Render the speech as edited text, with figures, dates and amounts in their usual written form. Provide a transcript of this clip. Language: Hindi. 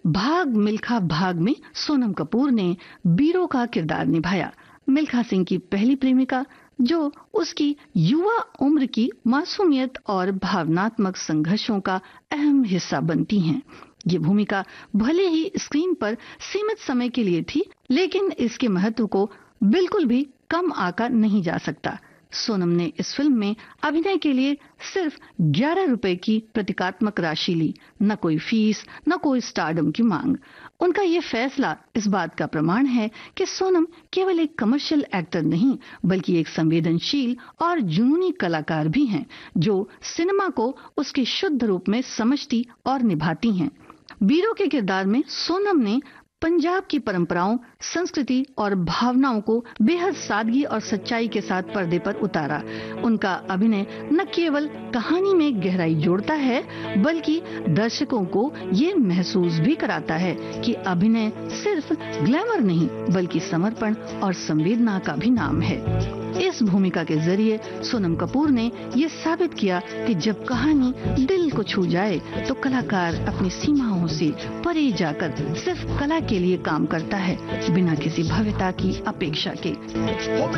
भाग मिल्खा भाग में सोनम कपूर ने बीरो का किरदार निभाया। मिल्खा सिंह की पहली प्रेमिका, जो उसकी युवा उम्र की मासूमियत और भावनात्मक संघर्षों का अहम हिस्सा बनती हैं। ये भूमिका भले ही स्क्रीन पर सीमित समय के लिए थी, लेकिन इसके महत्व को बिल्कुल भी कम आंका नहीं जा सकता। सोनम ने इस फिल्म में अभिनय के लिए सिर्फ 11 रुपए की प्रतीकात्मक राशि ली, न कोई फीस, न कोई स्टारडम की मांग। उनका ये फैसला इस बात का प्रमाण है कि सोनम केवल एक कमर्शियल एक्टर नहीं, बल्कि एक संवेदनशील और जुनूनी कलाकार भी हैं, जो सिनेमा को उसके शुद्ध रूप में समझती और निभाती हैं। बीरो के किरदार में सोनम ने पंजाब की परंपराओं, संस्कृति और भावनाओं को बेहद सादगी और सच्चाई के साथ पर्दे पर उतारा। उनका अभिनय न केवल कहानी में गहराई जोड़ता है, बल्कि दर्शकों को ये महसूस भी कराता है कि अभिनय सिर्फ ग्लैमर नहीं, बल्कि समर्पण और संवेदना का भी नाम है। इस भूमिका के जरिए सोनम कपूर ने ये साबित किया कि जब कहानी दिल को छू जाए तो कलाकार अपनी सीमाओं से परे जाकर सिर्फ कला के लिए काम करता है, बिना किसी भव्यता की अपेक्षा के।